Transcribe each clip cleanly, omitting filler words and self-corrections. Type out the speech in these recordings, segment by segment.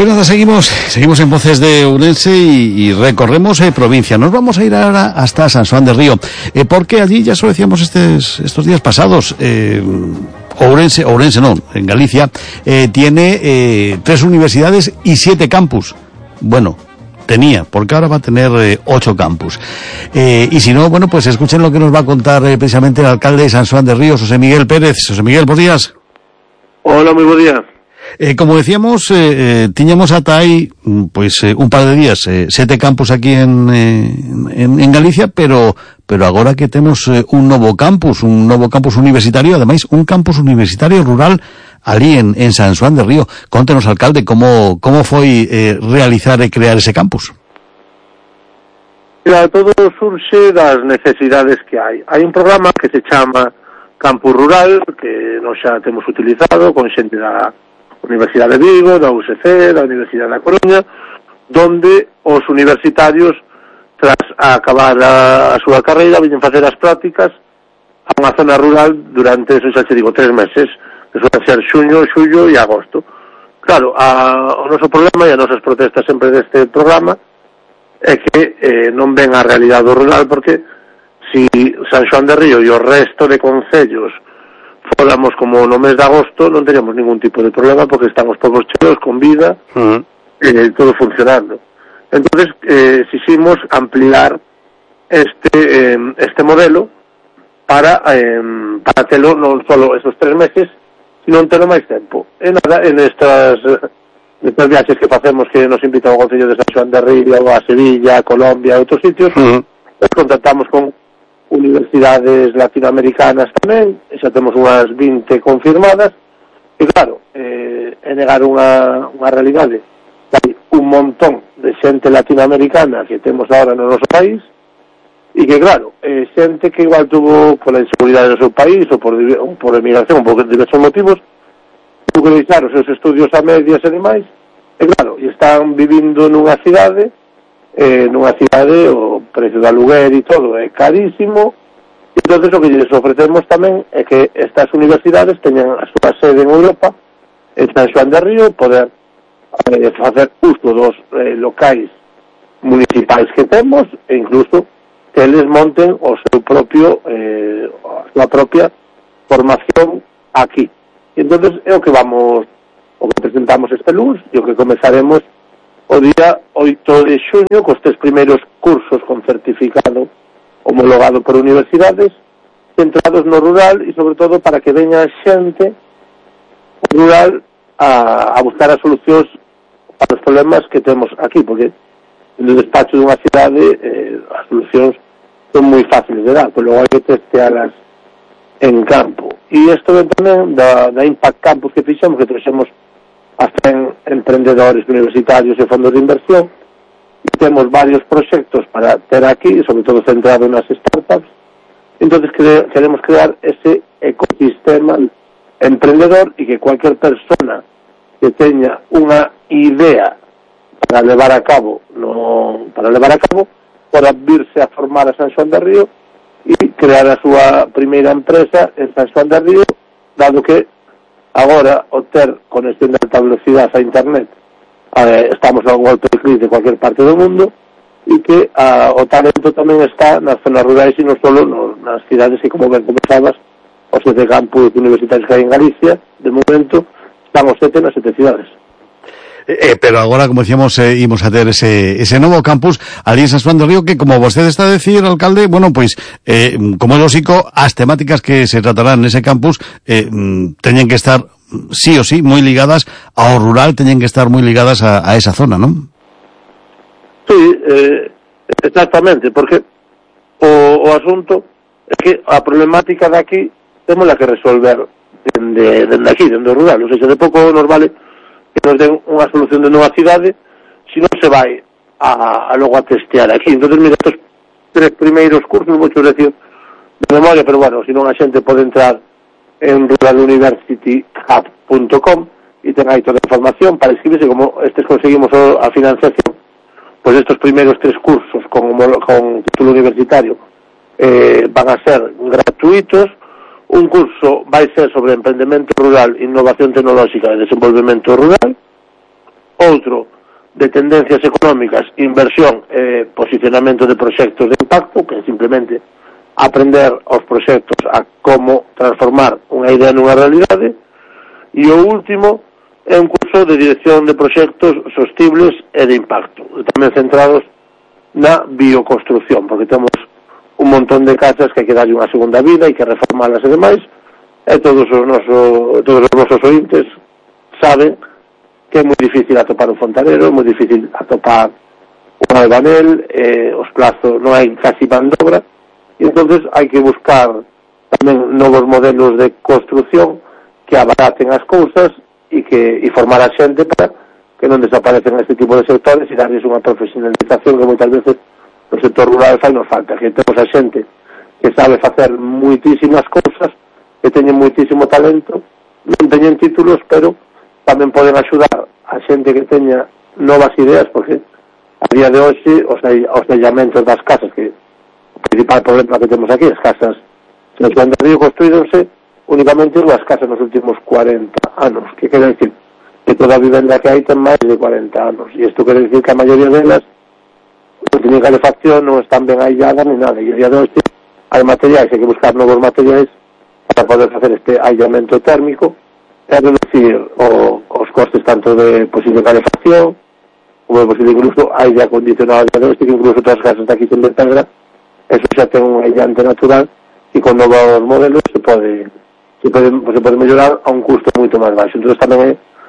Pues nada, seguimos en Voces de Ourense y recorremos provincia. Nos vamos a ir ahora hasta San Xoán de Río, porque allí, ya se lo decíamos estos días pasados, Ourense no, en Galicia, tiene 3 universidades y 7 campus. Bueno, tenía, porque ahora va a tener 8 campus. Y si no, bueno, pues escuchen lo que nos va a contar precisamente el alcalde de San Xoán de Río, José Miguel Pérez. José Miguel, buenos días. Hola, muy buen día. Como decíamos, tiñamos ata aí pues un par de días 7 campus aquí en Galicia, pero agora que temos un novo campus universitario, ademais un campus universitario rural ali en San Xoán de Río. Contenos, alcalde, como foi realizar e crear ese campus? Mira, todo surxe das necesidades que hai. Hai un programa que se chama Campus Rural, que nós xa temos utilizado con xente da Universidade de Vigo, da UCC, da Universidade da Coruña, donde os universitarios, tras acabar a súa carreira, viñen facer as prácticas a unha zona rural durante, eso xa te digo, 3 meses, que suelen ser xuño, xullo e agosto. Claro, o noso problema e as nosas protestas sempre deste programa é que non ven a realidade rural, porque si San Xoán de Río e o resto de concellos fóramos como no mes de agosto, non teríamos ningún tipo de problema, porque estamos todos cheos, con vida, todo funcionando. Entonces, exiximos ampliar este modelo para telo non só esos 3 meses, sino telo máis tempo. E nada, en estas viaxes que facemos, que nos invitan ao Concello de San Xoán de Río, a Sevilla, a Colombia, a outros sitios, pues contactamos con universidades latinoamericanas tamén, xa temos unhas 20 confirmadas, e claro, é negar unha realidade. Hai un montón de xente latinoamericana que temos agora no noso país, e que claro, xente que igual tuvo pola inseguridade do seu país, ou por emigración, por diversos motivos, tuvo que deixar os seus estudios a medias e demais, e claro, e están vivindo nunha cidade o precio do aluguer e todo é carísimo. Entonces o que lles ofrecemos tamén é que estas universidades teñan a súa sede en Europa, en San Xoán de Río, poder facer uso dos locais municipais que temos, e incluso que eles monten a súa propia formación aquí. E entonces é o que presentamos este luns, e o que comezaremos o día 8 de xuño, cos 3 primeiros cursos con certificado homologado por universidades, centrados no rural, e sobre todo para que veña xente rural a buscar as solucións para os problemas que temos aquí, porque no despacho dunha cidade as solucións son moi fáciles de dar, pero logo hai que testealas en campo. E isto ven tamén da Impact Campus que fixemos, que trouxemos hasta en emprendedores universitarios e fondos de inversión, e temos varios proxectos para ter aquí, sobre todo centrado nas startups. Entonces queremos crear ese ecosistema emprendedor, e que cualquier persona que teña unha idea para levar a cabo poda virse a formar a San Xoán de Río e crear a súa primeira empresa en San Xoán de Río, dado que agora, o ter conexión de alta velocidade a internet, estamos a un golpe de clic de cualquier parte do mundo, e que o talento tamén está nas zonas rurais e non só nas cidades que, como ben comenzabas, os 7 campus universitarios que hai en Galicia, de momento, están os 7 nas 7 cidades. Pero agora, como decíamos, imos a ter ese novo campus ali en San Xoán de Río, que, como vostede está a decir, alcalde, bueno, pois, como é lógico, as temáticas que se tratarán nese campus teñen que estar, sí o sí, moi ligadas ao rural, teñen que estar moi ligadas a esa zona, non? Sí, exactamente, porque o asunto é que a problemática de aquí temos que resolver dende aquí, dende o rural. O sea, de pouco nos vale que nos den unha solución de nova cidade se non se vai logo a testear aquí. Entonces, mira, estos 3 primeiros cursos, vou decir de memoria, pero bueno, se non a xente pode entrar en ruraluniversityhub.com e ten aí toda a información para inscribirse. Como estes conseguimos a financiación, pues estos primeiros 3 cursos con título universitario van a ser gratuitos. Un curso vai ser sobre emprendemento rural, innovación tecnolóxica e desenvolvemento rural. outro de tendencias económicas, inversión e posicionamento de proxectos de impacto, que é simplemente aprender aos proxectos a como transformar unha idea nunha realidade, e o último é un curso de dirección de proxectos sostibles e de impacto, tamén centrados na bioconstrucción, porque temos un montón de casas que hai que darlle unha segunda vida e que reformalas e demais, e todos os nosos ointes saben que é moi difícil atopar un fontanero, é moi difícil atopar un albanel, os plazos non hai casi man de obra, e entonces hai que buscar tamén novos modelos de construcción que abaraten as cousas e formar a xente para que non desaparecen este tipo de sectores e darles unha profesionalización que moitas veces no sector rural fai nos falta, que temos a xente que sabe facer moitísimas cousas, que teñen moitísimo talento, non teñen títulos, pero tamén poden axudar a xente que teña novas ideas, porque a día de hoxe os sellamentos das casas, que o principal problema que temos aquí, as casas en Xoán de Río construíronse únicamente as casas nos últimos 40 anos, que quere decir que toda a vivenda que hai ten máis de 40 anos, e isto quere decir que a maioría delas non teñen calefacción, non están ben ailladas ni nada, e a día de hoxe hai materiais, hai que buscar novos materiais para poder facer este aillamento térmico e reducir os costes tanto de posible calefacción como de posible incluso aire acondicionado, que incluso todas as casas de aquí de pedra, eso xa ten un aillante natural e con novos modelos se pode mellorar a un custo moito máis baixo. Entón tamén é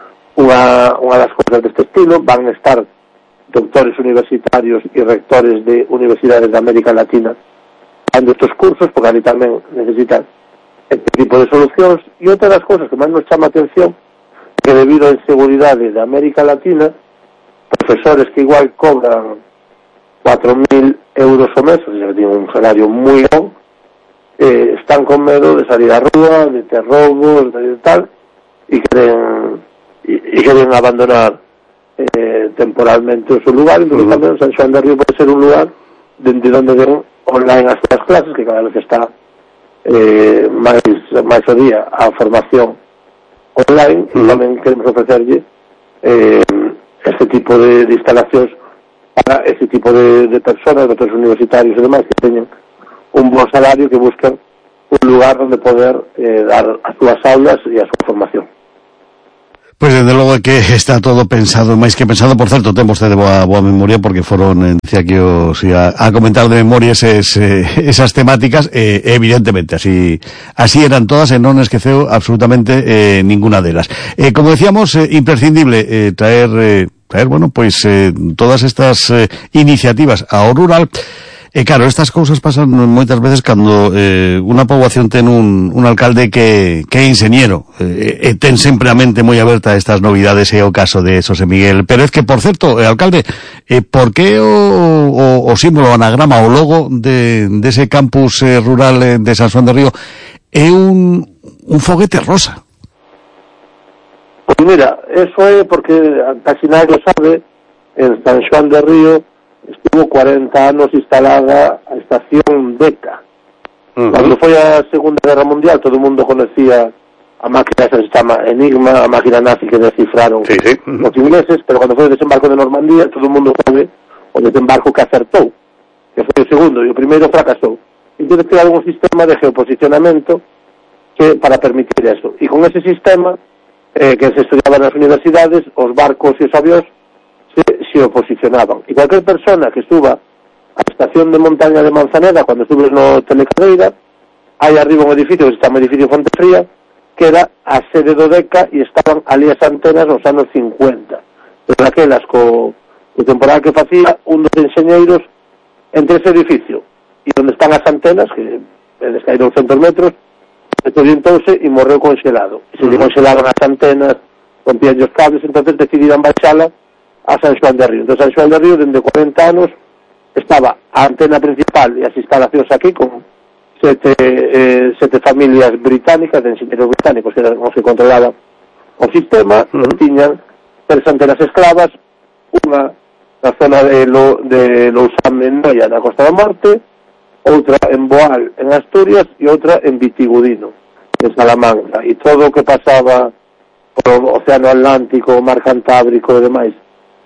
unha das cousas deste estilo. Van estar doctores universitarios e rectores de universidades de América Latina dando estes cursos, porque ali tamén necesitan este tipo de solucións. E outra das cousas que máis nos chama a atención que debido á inseguridade de América Latina, profesores que igual cobran 4.000 euros o mes, o sea, que tienen un salario moi bon, están con medo de salir á rúa, de ter roubos, de tal, e queren abandonar temporalmente o seu lugar. Entón tamén San Xoán de Río pode ser un lugar dende onde ven online as súas clases, que cada vez está máis o día a formación online, e tamén queremos ofrecerlle este tipo de instalacións para ese tipo de personas, de outros universitarios e demais que teñen un bon salario, que buscan un lugar onde poder dar as súas aulas e a súa formación. Pois desde logo que está todo pensado, máis que pensado. Por certo, temos de boa memoria, porque foron, decía que os ia a comentar de memoria esas temáticas, evidentemente, así eran todas, e non esqueceu absolutamente ninguna delas. Como decíamos, imprescindible traer, bueno, pois todas estas iniciativas ao rural. E claro, estas cousas pasan moitas veces cando unha poboación ten un alcalde que é enxeñero, e ten sempre a mente moi aberta a estas novidades, e o caso de Xosé Miguel Pérez, que, por certo, alcalde, por que o símbolo, o anagrama, o logo dese campus rural de San Xoán de Río é un foguete rosa? Pois mira, eso é porque casi nadie sabe, en San Xoán de Río estuvo 40 anos instalada a estación DECA. Cando foi a Segunda Guerra Mundial, todo o mundo conocía a máquina esa que se chama Enigma, a máquina nazi que descifraron os ingleses, pero cando foi o desembarco de Normandía, todo o mundo sabe o desembarco que acertou, que foi o segundo, e o primeiro fracasou. Entón crearon un sistema de geoposicionamento que para permitir eso. E con ese sistema que se estudiaba nas universidades, os barcos e os avións se oposicionaban. E cualquier persona que suba a estación de montaña de Manzaneda, cando subes no Telecarreira, hai arriba un edificio que se chama Edificio Fontefría, que era a sede do DECA, e estaban ali as antenas nos anos 50. Pero aquelas co temporal que facía un dos enxeñeiros entre ese edificio e onde están as antenas, que descaíron 200 metros, desorientouse e morreu congelado. E se lle congelaron as antenas, rompían os cables, entonces decidiran baixala a San Xoán de Río. Entón, San Xoán de Río, dende 40 anos, estaba a antena principal e as instalacións aquí con sete familias británicas, de enxeñeros británicos, que eran os que controlaban o sistema, e tiñan 3 antenas esclavas, unha na zona de Lousame, en Noia, na Costa da Morte, outra en Boal, en Asturias, e outra en Vitigudino, en Salamanca. E todo o que pasaba por o Océano Atlántico, o Mar Cantábrico e demais,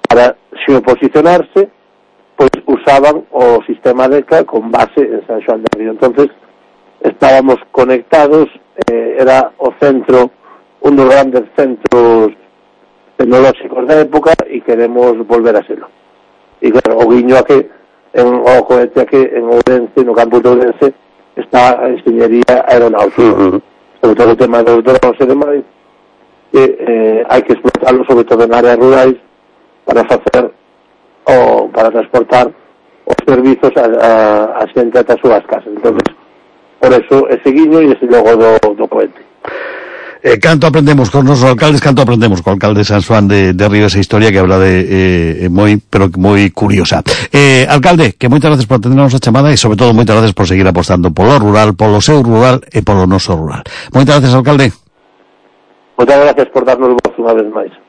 para xeoposicionarse, pois usaban o sistema DECA con base en San Xoán de Río. Entonces estábamos conectados, era o centro, un dos grandes centros tecnolóxicos da época, e queremos volver a serlo. E claro, o guiño a que o cohete a que en Ourense, no campus de Ourense, está a enxeñería aeronáutica, sobre todo o tema dos drones e demais, que hai que explotarlo sobre todo en áreas rurais para facer ou para transportar os servizos a xente ata as súas casas. Entonces, por eso ese guiño e ese logo do cohete. Canto aprendemos con os alcaldes, canto aprendemos co alcalde San Xoán de Río, esa historia que habla de moi, pero moi curiosa. Alcalde, que moitas gracias por atendernos a chamada e sobre todo moitas gracias por seguir apostando polo rural, polo seu rural e polo noso rural. Moitas gracias, alcalde. Moitas gracias por darnos voz unha vez máis.